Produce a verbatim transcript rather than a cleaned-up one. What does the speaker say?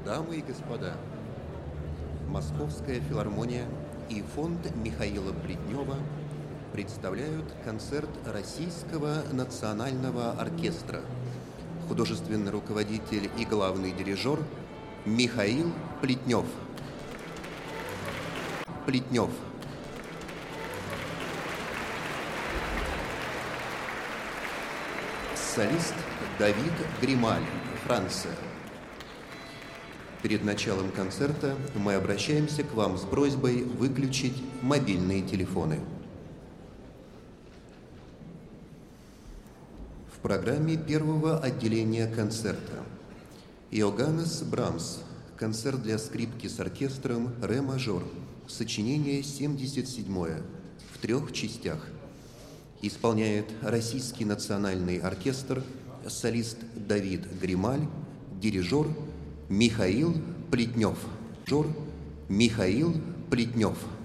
Дамы и господа, Московская филармония и фонд Михаила Плетнева представляют концерт Российского национального оркестра. Художественный руководитель и главный дирижер Михаил Плетнев. Плетнев. Солист Давид Грималь, Франция. Перед началом концерта мы обращаемся к вам с просьбой выключить мобильные телефоны. В программе первого отделения концерта Йоганнес Брамс. Концерт для скрипки с оркестром «Ре мажор». Сочинение семьдесят седьмое в трех частях. Исполняет Российский национальный оркестр, солист Давид Грималь, дирижер Михаил Плетнев. Дирижер Михаил Плетнев.